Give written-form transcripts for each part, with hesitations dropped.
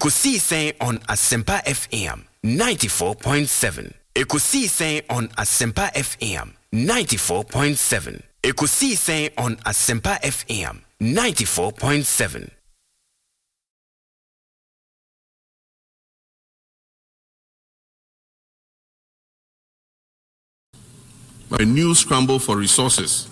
Ekusi saying on Asempa FM 94.7. Ekusi saying on Asempa FM 94.7. Ekusi saying on Asempa FM 94.7. A new scramble for resources.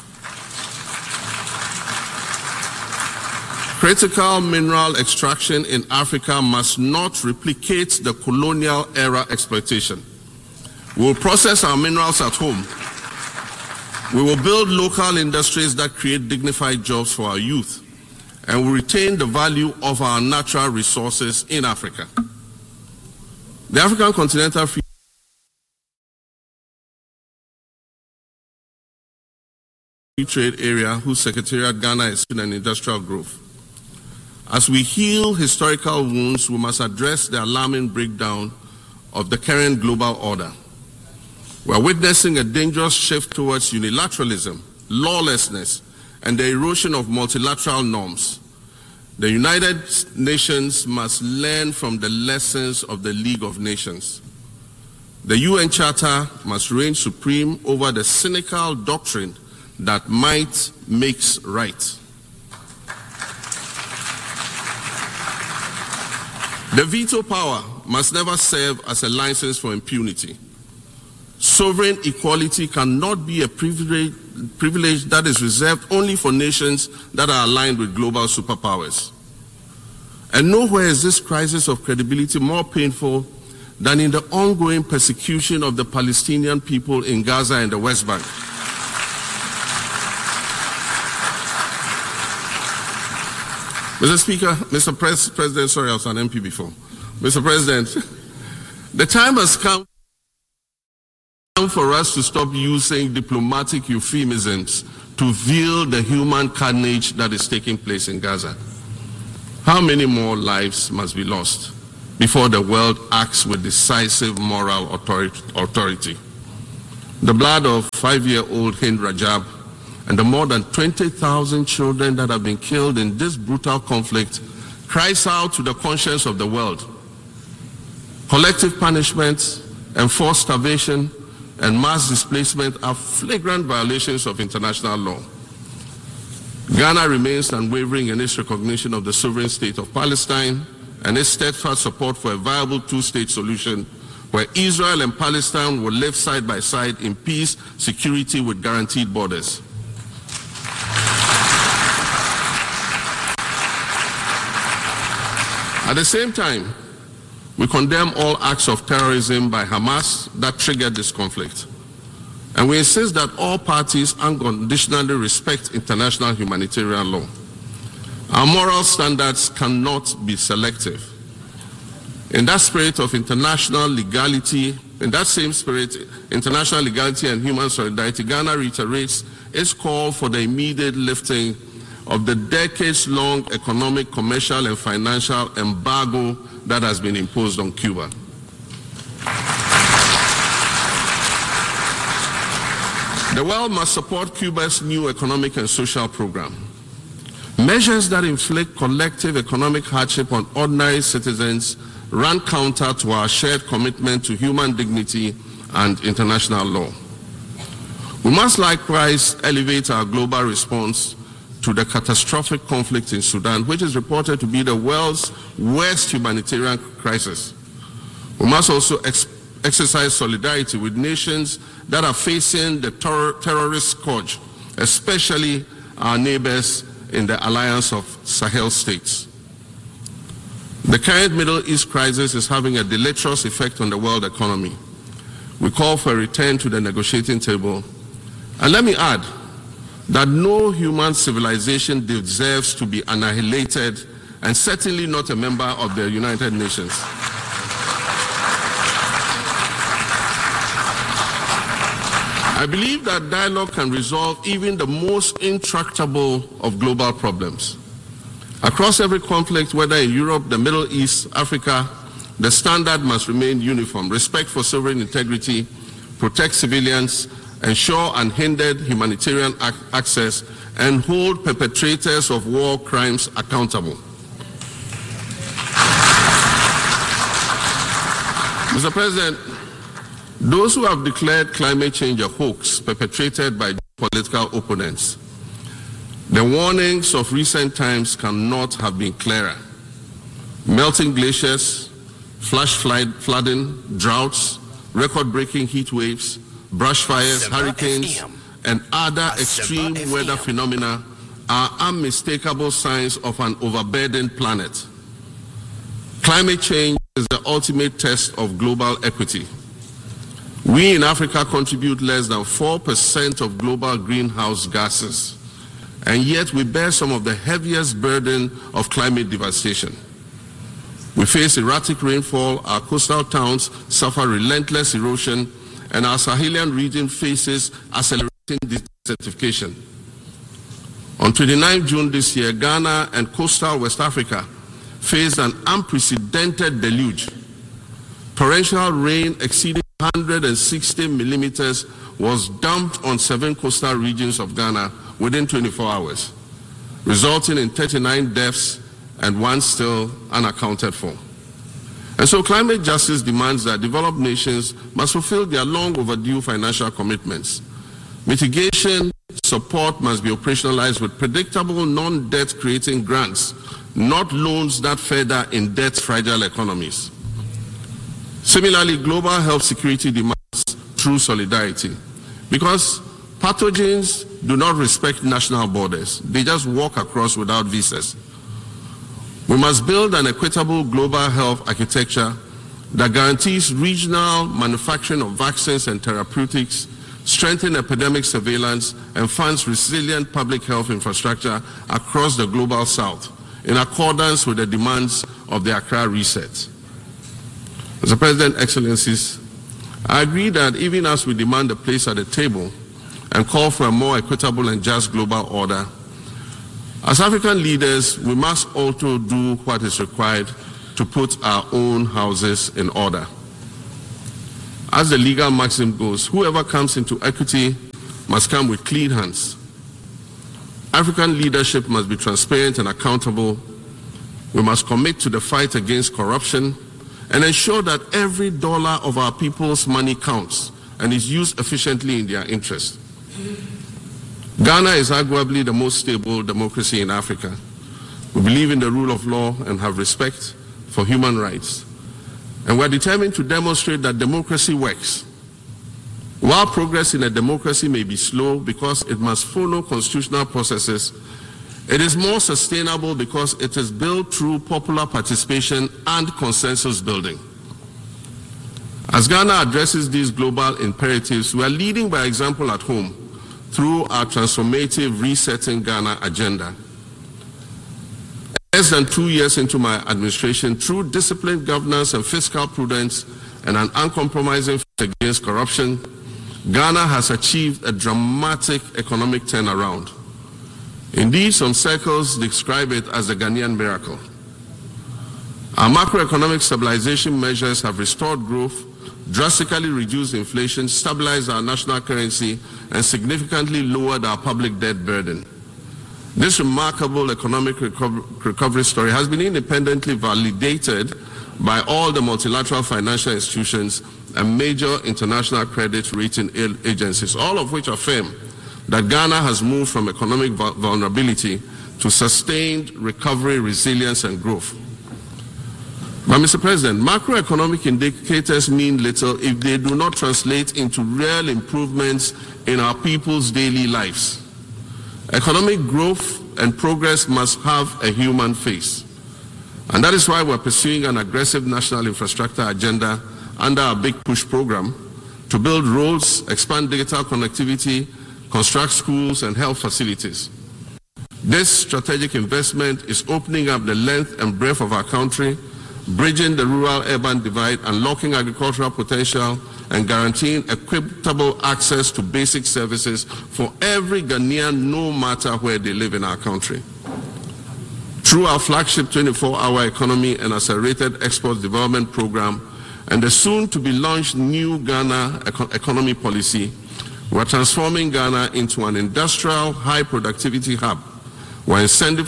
Critical mineral extraction in Africa must not replicate the colonial era exploitation. We will process our minerals at home. We will build local industries that create dignified jobs for our youth, and we retain the value of our natural resources in Africa. The African Continental Free Trade Area, whose Secretariat Ghana is in an industrial growth. As we heal historical wounds, we must address the alarming breakdown of the current global order. We are witnessing a dangerous shift towards unilateralism, lawlessness, and the erosion of multilateral norms. The United Nations must learn from the lessons of the League of Nations. The UN Charter must reign supreme over the cynical doctrine that might makes right. The veto power must never serve as a license for impunity. Sovereign equality cannot be a privilege that is reserved only for nations that are aligned with global superpowers. And nowhere is this crisis of credibility more painful than in the ongoing persecution of the Palestinian people in Gaza and the West Bank. Mr. Speaker, Mr. President, sorry, I was an MP before. Mr. President, the time has come for us to stop using diplomatic euphemisms to veil the human carnage that is taking place in Gaza. How many more lives must be lost before the world acts with decisive moral authority? The blood of 5-year-old Hind Rajab and the more than 20,000 children that have been killed in this brutal conflict cries out to the conscience of the world. Collective punishment, enforced starvation, and mass displacement are flagrant violations of international law. Ghana remains unwavering in its recognition of the sovereign state of Palestine and its steadfast support for a viable two-state solution where Israel and Palestine will live side by side in peace, security with guaranteed borders. At the same time, we condemn all acts of terrorism by Hamas that triggered this conflict. And we insist that all parties unconditionally respect international humanitarian law. Our moral standards cannot be selective. In that spirit of international legality, in that same spirit, international legality and human solidarity, Ghana reiterates its call for the immediate lifting of the decades-long economic, commercial, and financial embargo that has been imposed on Cuba. The world must support Cuba's new economic and social program. Measures that inflict collective economic hardship on ordinary citizens run counter to our shared commitment to human dignity and international law. We must likewise elevate our global response to the catastrophic conflict in Sudan, which is reported to be the world's worst humanitarian crisis. We must also exercise solidarity with nations that are facing the terrorist scourge, especially our neighbors in the alliance of Sahel states. The current Middle East crisis is having a deleterious effect on the world economy. We call for a return to the negotiating table. And let me add that no human civilization deserves to be annihilated, and certainly not a member of the United Nations. I believe that dialogue can resolve even the most intractable of global problems. Across every conflict, whether in Europe, the Middle East, Africa, the standard must remain uniform: respect for sovereign integrity, protect civilians, ensure unhindered humanitarian access, and hold perpetrators of war crimes accountable. Mr. President, those who have declared climate change a hoax perpetrated by political opponents, the warnings of recent times cannot have been clearer. Melting glaciers, flash flooding, droughts, record-breaking heat waves, brush fires, hurricanes, and other extreme weather phenomena are unmistakable signs of an overburdened planet. Climate change is the ultimate test of global equity. We in Africa contribute less than 4% of global greenhouse gases, and yet we bear some of the heaviest burden of climate devastation. We face erratic rainfall, our coastal towns suffer relentless erosion, and our Sahelian region faces accelerating desertification. On 29 June this year, Ghana and coastal West Africa faced an unprecedented deluge. Torrential rain exceeding 160 millimeters was dumped on 7 coastal regions of Ghana within 24 hours, resulting in 39 deaths and 1 still unaccounted for. And so climate justice demands that developed nations must fulfill their long overdue financial commitments. Mitigation support must be operationalized with predictable non-debt creating grants, not loans that further indebt fragile economies. Similarly, global health security demands true solidarity, because pathogens do not respect national borders. They just walk across without visas. We must build an equitable global health architecture that guarantees regional manufacturing of vaccines and therapeutics, strengthen epidemic surveillance, and funds resilient public health infrastructure across the global south, in accordance with the demands of the Accra Reset. Mr. President, Excellencies, I agree that even as we demand a place at the table and call for a more equitable and just global order, as African leaders, we must also do what is required to put our own houses in order. As the legal maxim goes, whoever comes into equity must come with clean hands. African leadership must be transparent and accountable. We must commit to the fight against corruption and ensure that every dollar of our people's money counts and is used efficiently in their interest. Ghana is arguably the most stable democracy in Africa. We believe in the rule of law and have respect for human rights. And we are determined to demonstrate that democracy works. While progress in a democracy may be slow because it must follow constitutional processes, it is more sustainable because it is built through popular participation and consensus building. As Ghana addresses these global imperatives, we are leading by example at home through our transformative Resetting Ghana agenda. Less than 2 years into my administration, through disciplined governance and fiscal prudence and an uncompromising fight against corruption, Ghana has achieved a dramatic economic turnaround. Indeed, some circles describe it as the Ghanaian miracle. Our macroeconomic stabilization measures have restored growth, drastically reduced inflation, stabilized our national currency, and significantly lowered our public debt burden. This remarkable economic recovery story has been independently validated by all the multilateral financial institutions and major international credit rating agencies, all of which affirm that Ghana has moved from economic vulnerability to sustained recovery, resilience, and growth. But Mr. President, macroeconomic indicators mean little if they do not translate into real improvements in our people's daily lives. Economic growth and progress must have a human face. And that is why we're pursuing an aggressive national infrastructure agenda under our Big Push program to build roads, expand digital connectivity, construct schools, and health facilities. This strategic investment is opening up the length and breadth of our country, bridging the rural-urban divide, unlocking agricultural potential, and guaranteeing equitable access to basic services for every Ghanaian, no matter where they live in our country. Through our flagship 24-hour economy and accelerated export development program and the soon-to-be-launched new Ghana economy policy, we're transforming Ghana into an industrial, high-productivity hub. We're incentivizing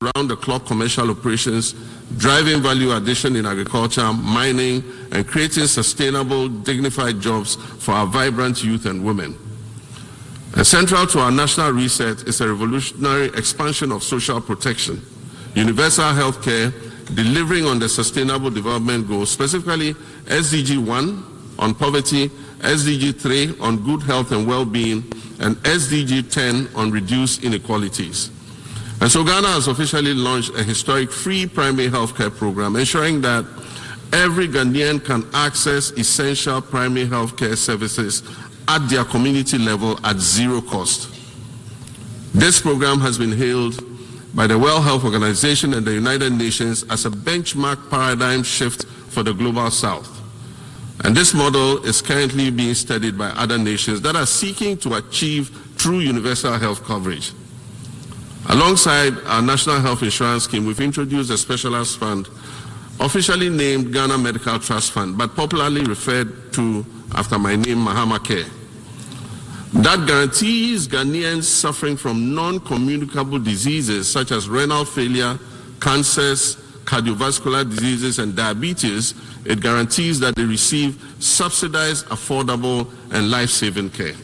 round-the-clock commercial operations, driving value addition in agriculture, mining, and creating sustainable, dignified jobs for our vibrant youth and women. And central to our national reset is a revolutionary expansion of social protection, universal health care, delivering on the Sustainable Development Goals, specifically SDG 1 on poverty, SDG 3 on good health and well-being, and SDG 10 on reduced inequalities. And so Ghana has officially launched a historic free primary health care program, ensuring that every Ghanaian can access essential primary health care services at their community level at zero cost. This program has been hailed by the World Health Organization and the United Nations as a benchmark paradigm shift for the Global South. And this model is currently being studied by other nations that are seeking to achieve true universal health coverage. Alongside our National Health Insurance Scheme, we've introduced a specialized fund, officially named Ghana Medical Trust Fund, but popularly referred to after my name, Mahama Care, that guarantees Ghanaians suffering from non-communicable diseases such as renal failure, cancers, cardiovascular diseases, and diabetes. It guarantees that they receive subsidized, affordable, and life-saving care.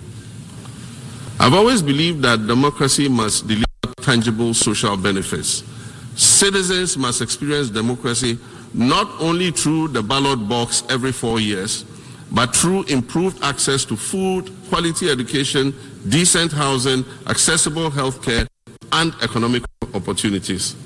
I've always believed that democracy must deliver tangible social benefits. Citizens must experience democracy not only through the ballot box every 4 years, but through improved access to food, quality education, decent housing, accessible health care, and economic opportunities.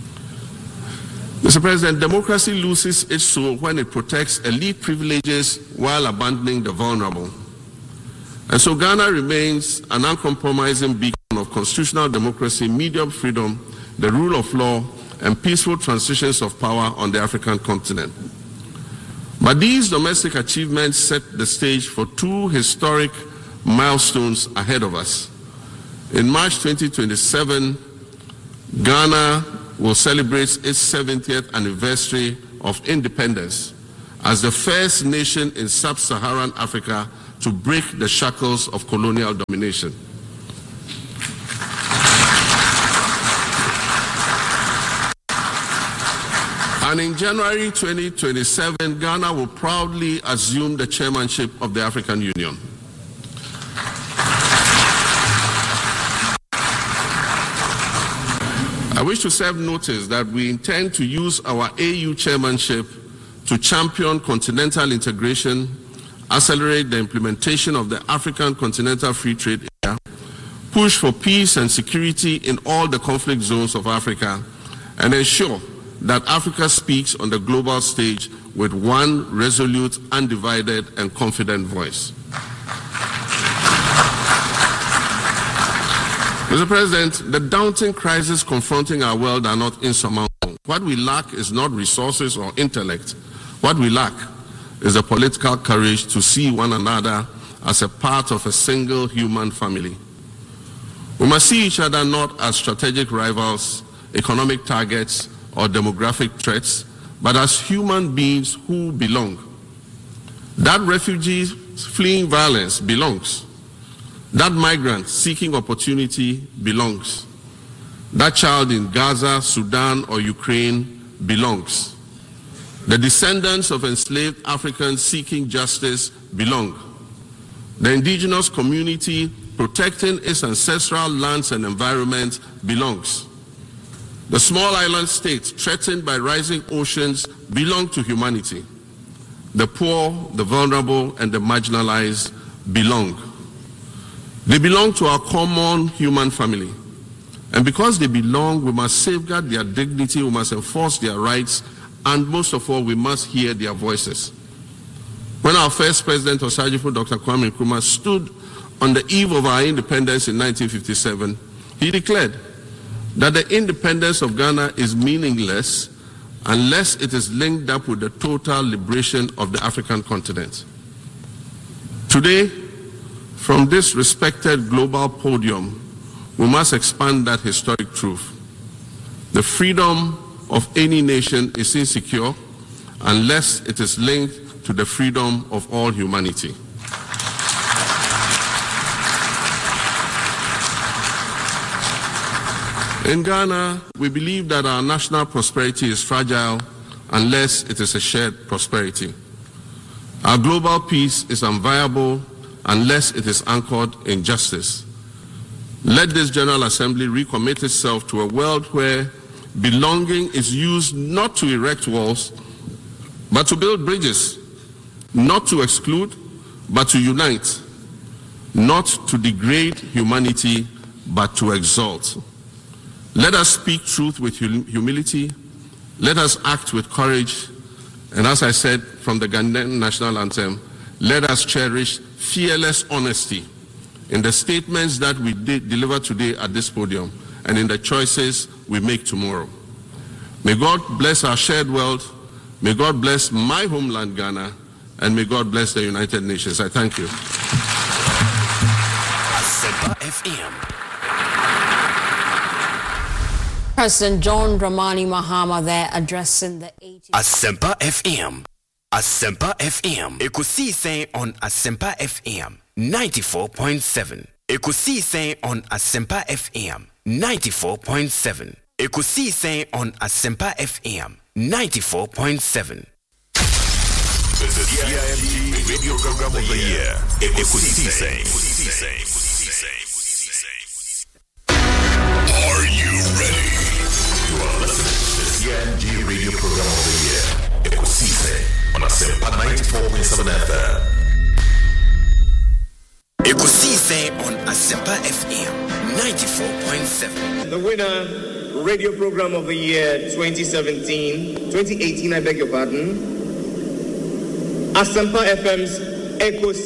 Mr. President, democracy loses its soul when it protects elite privileges while abandoning the vulnerable. And so Ghana remains an uncompromising beacon of constitutional democracy, media freedom, the rule of law, and peaceful transitions of power on the African continent. But these domestic achievements set the stage for two historic milestones ahead of us. In March 2027, Ghana will celebrate its 70th anniversary of independence as the first nation in sub-Saharan Africa to break the shackles of colonial domination. And in January 2027, Ghana will proudly assume the chairmanship of the African Union. I wish to serve notice that we intend to use our AU chairmanship to champion continental integration, accelerate the implementation of the African Continental Free Trade Area, push for peace and security in all the conflict zones of Africa, and ensure that Africa speaks on the global stage with one resolute, undivided, and confident voice. Mr. President, the daunting crises confronting our world are not insurmountable. What we lack is not resources or intellect. What we lack is the political courage to see one another as a part of a single human family. We must see each other not as strategic rivals, economic targets, or demographic threats, but as human beings who belong. That refugee fleeing violence belongs. That migrant seeking opportunity belongs. That child in Gaza, Sudan, or Ukraine belongs. The descendants of enslaved Africans seeking justice belong. The indigenous community protecting its ancestral lands and environment belongs. The small island states threatened by rising oceans belong to humanity. The poor, the vulnerable, and the marginalized belong. They belong to our common human family. And because they belong, we must safeguard their dignity, we must enforce their rights, and most of all, we must hear their voices. When our first president, Osagyefo Dr. Kwame Nkrumah, stood on the eve of our independence in 1957, he declared that the independence of Ghana is meaningless unless it is linked up with the total liberation of the African continent. Today, from this respected global podium, we must expand that historic truth. The freedom of any nation is insecure unless it is linked to the freedom of all humanity. In Ghana, we believe that our national prosperity is fragile unless it is a shared prosperity. Our global peace is unviable unless it is anchored in justice. Let this General Assembly recommit itself to a world where belonging is used not to erect walls, but to build bridges, not to exclude, but to unite, not to degrade humanity, but to exalt. Let us speak truth with humility. Let us act with courage. And as I said from the Ghanaian national anthem, let us cherish fearless honesty in the statements that we deliver today at this podium and in the choices we make tomorrow. May God bless our shared world. May God bless my homeland, Ghana, and may God bless the United Nations. I thank you. Asempa FM. President John Dramani Mahama there addressing the 80th. Asempa FM. Asempa FM. Ekusi saying on Asempa FM 94.7. Ekusi saying on Asempa FM 94.7. Ekusi saying on Asempa FM 94.7. The CIMG Radio Program of the Year. Ekusi saying. Are you ready? You are listening to the CIMG Radio Program of the Year. Ekusi saying on Asempa 94.7 FM. Ekusi saying on Asempa FM 94.7. The winner, Radio Program of the Year 2018, I beg your pardon, Asempa FM's Ekusi.